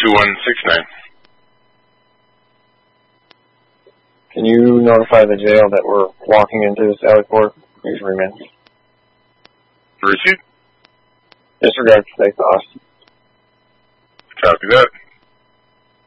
2169. Can you notify the jail that we're walking into the Sally Port? Please remand. Received. Disregard for safe loss. Copy that.